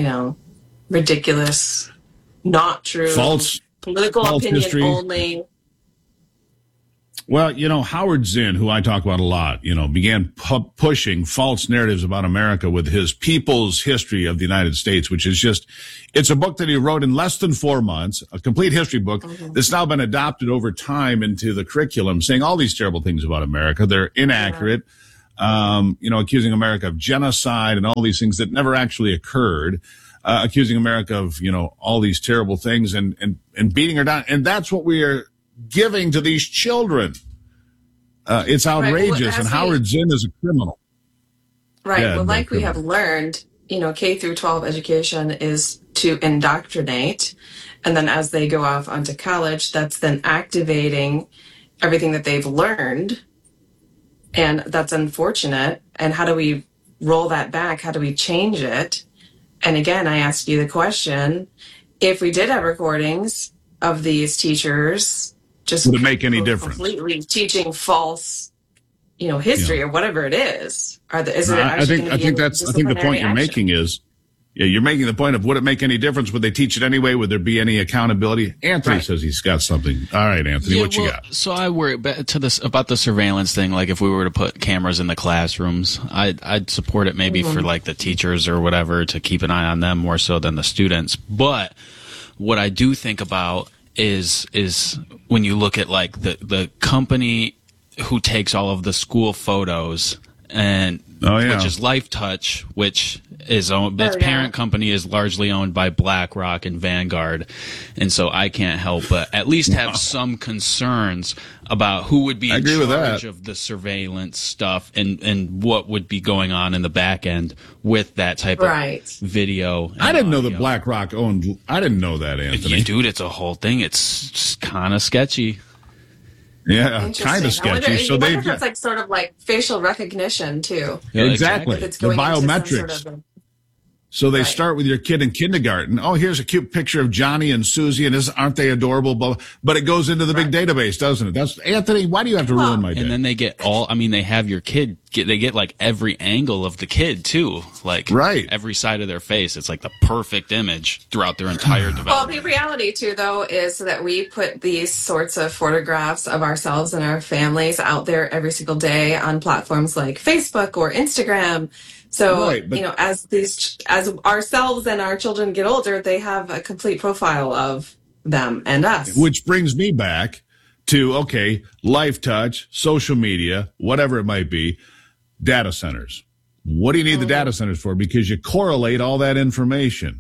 ridiculous, not true, false political opinion history. only. Well, Howard Zinn, who I talk about a lot, began pushing false narratives about America with his People's History of the United States, which is it's a book that he wrote in less than 4 months, a complete history book that's now been adopted over time into the curriculum, saying all these terrible things about America. They're inaccurate, accusing America of genocide and all these things that never actually occurred, accusing America of, all these terrible things and beating her down. And that's what we are giving to these children. It's outrageous. Right. Well, and Howard Zinn is a criminal. Right. Yeah, well, like we have learned, K through 12 education is to indoctrinate. And then as they go off onto college, that's then activating everything that they've learned. And that's unfortunate. And how do we roll that back? How do we change it? And again, I ask you the question, if we did have recordings of these teachers just would it make any difference? Completely teaching false, history or whatever it is. I think the point you're making is, you're making the point of would it make any difference? Would they teach it anyway? Would there be any accountability? Anthony says he's got something. All right, Anthony, what you got? So I worry about the surveillance thing. Like if we were to put cameras in the classrooms, I'd support it maybe for like the teachers or whatever to keep an eye on them more so than the students. But what I do think about is when you look at like the company who takes all of the school photos and which is LifeTouch, which is owned, its parent company is largely owned by BlackRock and Vanguard. And so I can't help but at least have some concerns about who would be in charge of the surveillance stuff and what would be going on in the back end with that type of video. I didn't know that BlackRock owned. I didn't know that, Anthony. Dude, it's a whole thing. It's kind of sketchy. Yeah, kind of sketchy. So they it's like sort of like facial recognition too. Yeah, exactly. The biometrics. So they start with your kid in kindergarten. Oh, here's a cute picture of Johnny and Susie, and aren't they adorable? But it goes into the big database, doesn't it? That's Anthony. Why do you have to ruin my day? And then they get they have your kid. They get like every angle of the kid too, like every side of their face. It's like the perfect image throughout their entire development. Well, the reality too, though, is that we put these sorts of photographs of ourselves and our families out there every single day on platforms like Facebook or Instagram. So, as ourselves and our children get older, they have a complete profile of them and us. Which brings me back to, LifeTouch, social media, whatever it might be, data centers. What do you need the data centers for? Because you correlate all that information.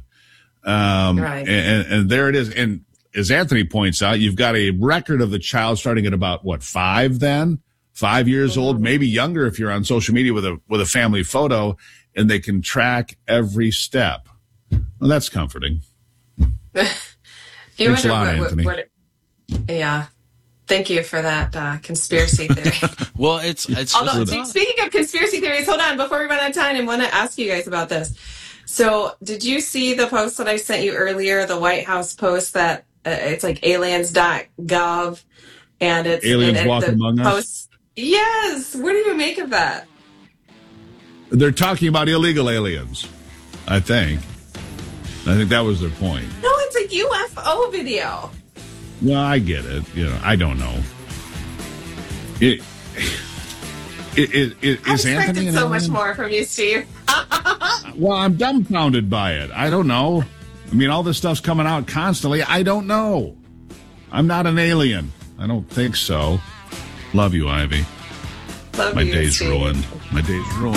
And there it is. And as Anthony points out, you've got a record of the child starting at about, 5 then? 5 years old, maybe younger if you're on social media with a family photo, and they can track every step. Well, that's comforting. Thanks a lot, Anthony. Yeah. Thank you for that conspiracy theory. Well, it's although speaking of conspiracy theories, hold on, before we run out of time, I want to ask you guys about this. So, did you see the post that I sent you earlier, the White House post that it's like aliens.gov, and it's aliens walk among us? Yes. What do you make of that? They're talking about illegal aliens, I think. I think that was their point. No, it's a UFO video. Well, I get it. I don't know. Is Anthony expected so much more from you, Steve. Well, I'm dumbfounded by it. I don't know. I mean, all this stuff's coming out constantly. I don't know. I'm not an alien. I don't think so. Love you, Ivy. Love My you, day's Steve. ruined. My day's ruined.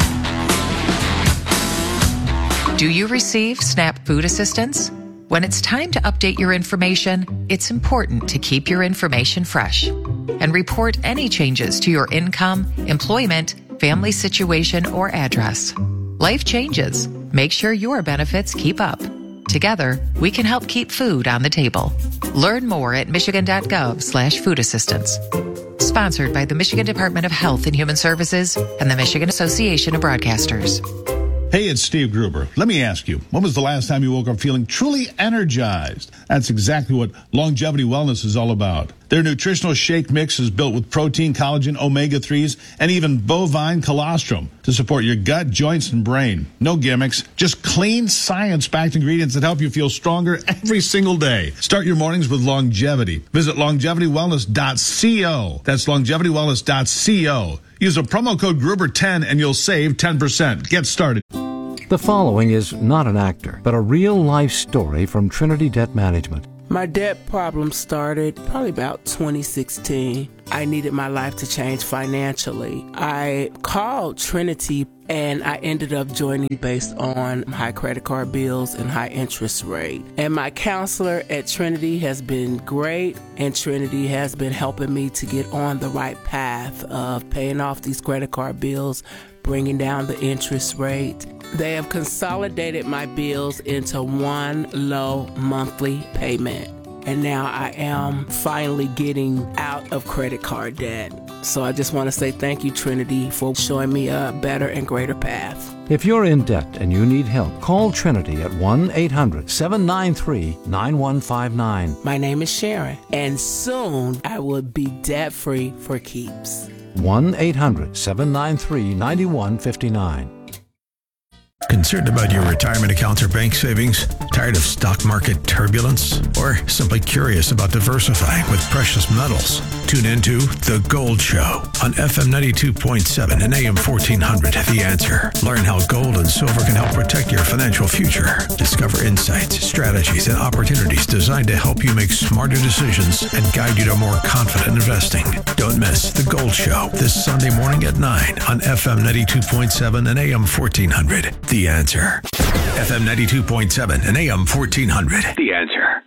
Do you receive SNAP food assistance? When it's time to update your information, it's important to keep your information fresh and report any changes to your income, employment, family situation, or address. Life changes. Make sure your benefits keep up. Together, we can help keep food on the table. Learn more at michigan.gov/food assistance. Sponsored by the Michigan Department of Health and Human Services and the Michigan Association of Broadcasters. Hey, it's Steve Gruber. Let me ask you, when was the last time you woke up feeling truly energized? That's exactly what Longevity Wellness is all about. Their nutritional shake mix is built with protein, collagen, omega-3s, and even bovine colostrum to support your gut, joints, and brain. No gimmicks, just clean, science-backed ingredients that help you feel stronger every single day. Start your mornings with longevity. Visit longevitywellness.co. That's longevitywellness.co. Use a promo code Gruber10 and you'll save 10%. Get started. The following is not an actor, but a real-life story from Trinity Debt Management. My debt problem started probably about 2016. I needed my life to change financially. I called Trinity and I ended up joining based on high credit card bills and high interest rate. And my counselor at Trinity has been great, and Trinity has been helping me to get on the right path of paying off these credit card bills, bringing down the interest rate. They have consolidated my bills into one low monthly payment. And now I am finally getting out of credit card debt. So I just want to say thank you, Trinity, for showing me a better and greater path. If you're in debt and you need help, call Trinity at 1-800-793-9159. My name is Sharon, and soon I will be debt-free for keeps. 1-800-793-9159. Concerned about your retirement accounts or bank savings? Tired of stock market turbulence? Or simply curious about diversifying with precious metals? Tune into The Gold Show on FM 92.7 and AM 1400. The Answer. Learn how gold and silver can help protect your financial future. Discover insights, strategies, and opportunities designed to help you make smarter decisions and guide you to more confident investing. Don't miss The Gold Show this Sunday morning at 9 on FM 92.7 and AM 1400. The Answer. FM 92.7 and AM 1400. The Answer.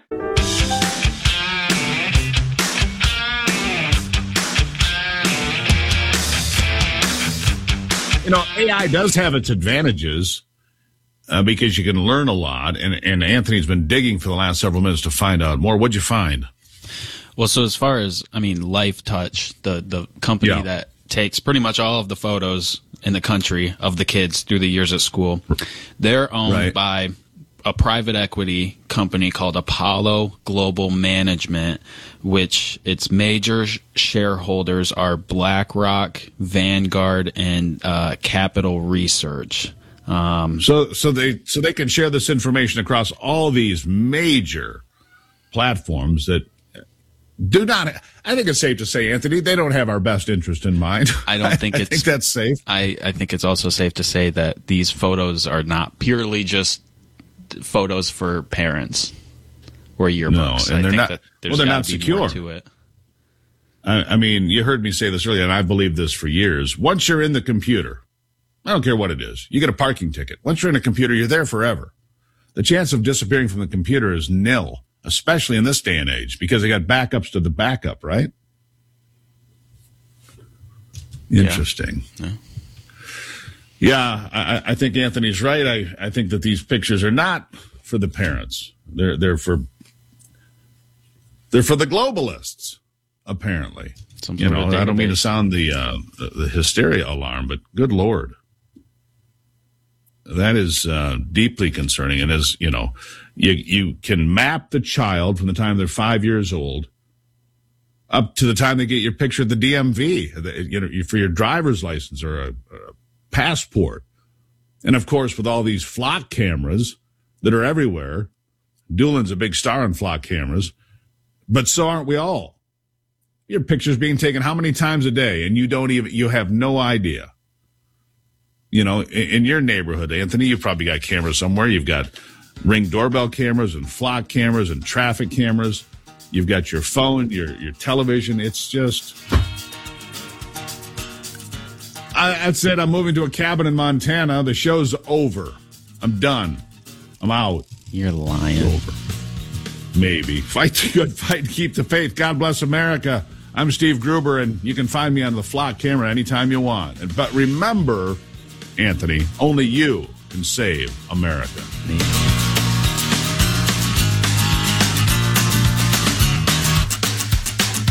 You know, AI does have its advantages because you can learn a lot. And Anthony's been digging for the last several minutes to find out more. What'd you find? Well, so as far as, Life Touch, the company that takes pretty much all of the photos in the country of the kids through the years at school, they're owned by a private equity company called Apollo Global Management, which its major shareholders are BlackRock, Vanguard, and Capital Research. So they can share this information across all these major platforms that do not. I think it's safe to say, Anthony, they don't have our best interest in mind. I don't think I think that's safe. I think it's also safe to say that these photos are not purely just photos for parents or yearbooks. No, and they're not. They're not secure. To it. I mean, you heard me say this earlier, and I've believed this for years. Once you're in the computer, I don't care what it is. You get a parking ticket. Once you're in a computer, you're there forever. The chance of disappearing from the computer is nil, especially in this day and age, because they got backups to the backup, right? Interesting. Yeah, I think Anthony's right. I think that these pictures are not for the parents. They're for the globalists, apparently. I don't mean to sound the hysteria alarm, but good Lord. That is deeply concerning. And as you know, you can map the child from the time they're 5 years old up to the time they get your picture at the DMV, for your driver's license or a passport. And of course, with all these flock cameras that are everywhere, Doolin's a big star in flock cameras, but so aren't we all. Your picture's being taken how many times a day, and you have no idea. You know, in your neighborhood, Anthony, you've probably got cameras somewhere. You've got Ring doorbell cameras and flock cameras and traffic cameras. You've got your phone, your television. It's just... I said I'm moving to a cabin in Montana. The show's over. I'm done. I'm out. You're lying. It's over. Maybe. Fight the good fight and keep the faith. God bless America. I'm Steve Gruber, and you can find me on the flock camera anytime you want. But remember, Anthony, only you can save America.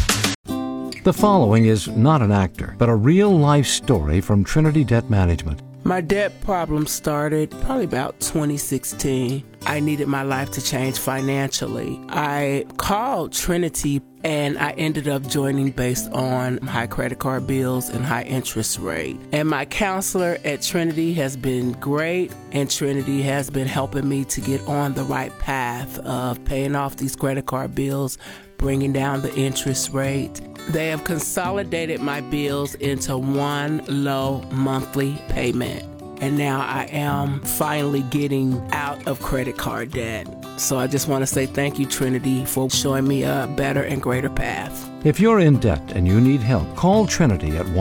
The following is not an actor, but a real-life story from Trinity Debt Management. My debt problem started probably about 2016. I needed my life to change financially. I called Trinity and I ended up joining based on high credit card bills and high interest rate. And my counselor at Trinity has been great, and Trinity has been helping me to get on the right path of paying off these credit card bills, bringing down the interest rate. They have consolidated my bills into one low monthly payment. And now I am finally getting out of credit card debt. So I just want to say thank you, Trinity, for showing me a better and greater path. If you're in debt and you need help, call Trinity at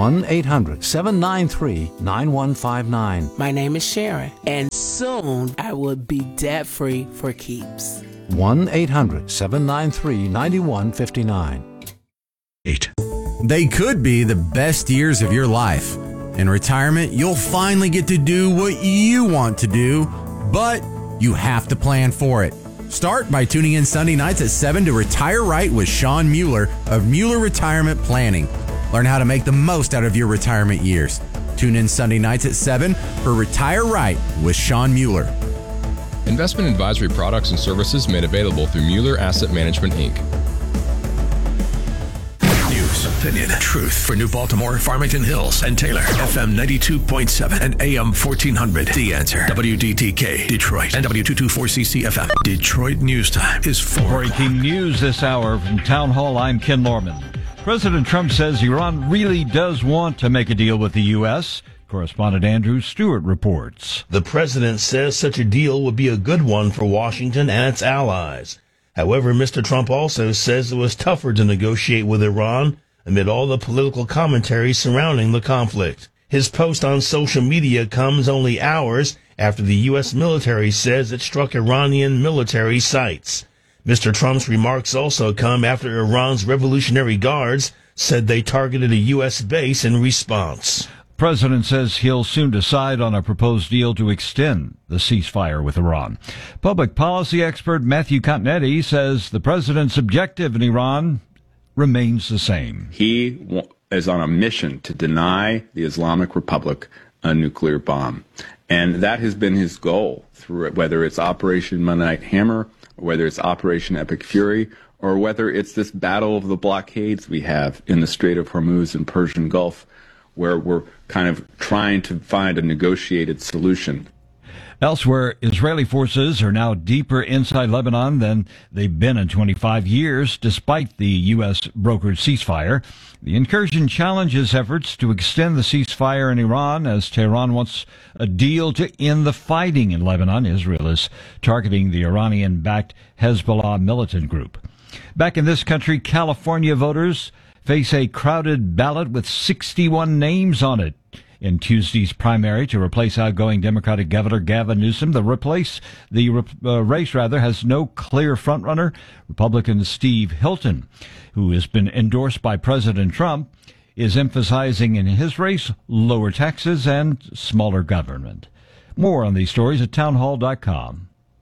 1-800-793-9159. My name is Sharon, and soon I will be debt-free for keeps. 1-800-793-9159. They could be the best years of your life. In retirement, you'll finally get to do what you want to do, but you have to plan for it. Start by tuning in Sunday nights at 7 to Retire Right with Sean Mueller of Mueller Retirement Planning. Learn how to make the most out of your retirement years. Tune in Sunday nights at 7 for Retire Right with Sean Mueller. Investment advisory products and services made available through Mueller Asset Management, Inc. News, opinion, truth for New Baltimore, Farmington Hills, and Taylor. FM 92.7 and AM 1400. The Answer. WDTK, Detroit, and W224CC FM. Detroit News Time is 4. Breaking news this hour from Town Hall. I'm Ken Norman. President Trump says Iran really does want to make a deal with the U.S. Correspondent Andrew Stewart reports. The president says such a deal would be a good one for Washington and its allies. However, Mr. Trump also says it was tougher to negotiate with Iran amid all the political commentary surrounding the conflict. His post on social media comes only hours after the U.S. military says it struck Iranian military sites. Mr. Trump's remarks also come after Iran's Revolutionary Guards said they targeted a U.S. base in response. The president says he'll soon decide on a proposed deal to extend the ceasefire with Iran. Public policy expert Matthew Continetti says the president's objective in Iran remains the same. He is on a mission to deny the Islamic Republic a nuclear bomb. And that has been his goal, through whether it's Operation Mennonite Hammer, or whether it's Operation Epic Fury, or whether it's this battle of the blockades we have in the Strait of Hormuz and Persian Gulf, where we're kind of trying to find a negotiated solution. Elsewhere, Israeli forces are now deeper inside Lebanon than they've been in 25 years, despite the U.S. brokered ceasefire. The incursion challenges efforts to extend the ceasefire in Iran, as Tehran wants a deal to end the fighting in Lebanon. Israel is targeting the Iranian-backed Hezbollah militant group. Back in this country, California voters face a crowded ballot with 61 names on it in Tuesday's primary to replace outgoing Democratic Governor Gavin Newsom. The race has no clear frontrunner. Republican Steve Hilton, who has been endorsed by President Trump, is emphasizing in his race lower taxes and smaller government. More on these stories at townhall.com.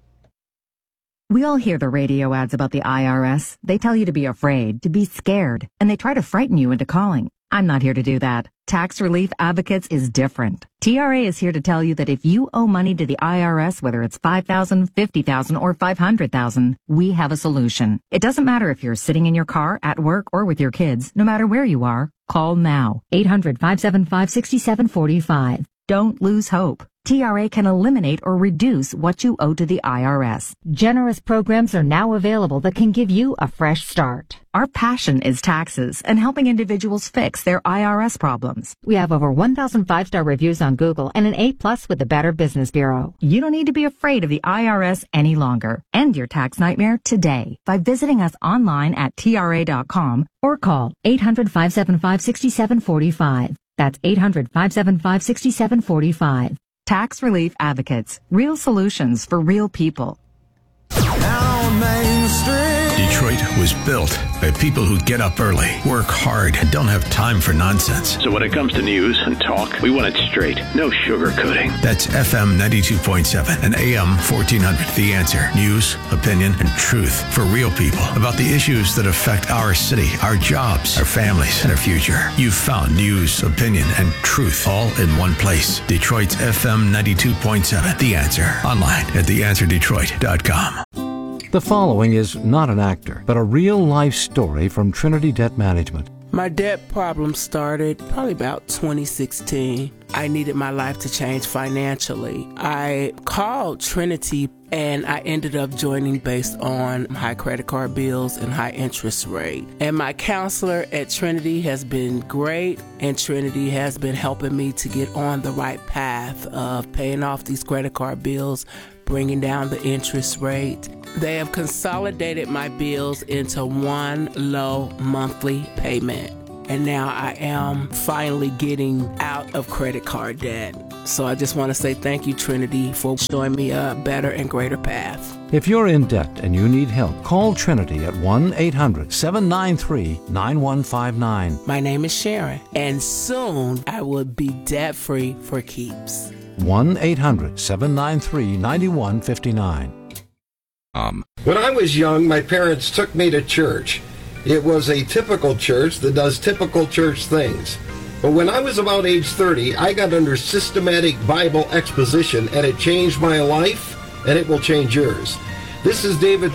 We all hear the radio ads about the IRS. They tell you to be afraid, to be scared, and they try to frighten you into calling. I'm not here to do that. Tax Relief Advocates is different. TRA is here to tell you that if you owe money to the IRS, whether it's $5,000, $50,000, or $500,000, we have a solution. It doesn't matter if you're sitting in your car, at work, or with your kids. No matter where you are, call now. 800-575-6745. Don't lose hope. TRA can eliminate or reduce what you owe to the IRS. Generous programs are now available that can give you a fresh start. Our passion is taxes and helping individuals fix their IRS problems. We have over 1,000 five-star reviews on Google and an A+ with the Better Business Bureau. You don't need to be afraid of the IRS any longer. End your tax nightmare today by visiting us online at TRA.com or call 800-575-6745. That's 800-575-6745. Tax Relief Advocates. Real solutions for real people. Down Main Street. Detroit was built by people who get up early, work hard, and don't have time for nonsense. So when it comes to news and talk, we want it straight. No sugarcoating. That's FM 92.7 and AM 1400. The Answer. News, opinion, and truth for real people about the issues that affect our city, our jobs, our families, and our future. You've found news, opinion, and truth all in one place. Detroit's FM 92.7. The Answer. Online at theanswerdetroit.com. The following is not an actor, but a real-life story from Trinity Debt Management. My debt problem started probably about 2016. I needed my life to change financially. I called Trinity and I ended up joining based on high credit card bills and high interest rate. And my counselor at Trinity has been great, and Trinity has been helping me to get on the right path of paying off these credit card bills, bringing down the interest rate. They have consolidated my bills into one low monthly payment. And now I am finally getting out of credit card debt. So I just want to say thank you, Trinity, for showing me a better and greater path. If you're in debt and you need help, call Trinity at 1-800-793-9159. My name is Sharon, and soon I will be debt-free for keeps. 1-800-793-9159. When I was young, my parents took me to church. It was a typical church that does typical church things. But when I was about age 30, I got under systematic Bible exposition, and it changed my life, and it will change yours. This is David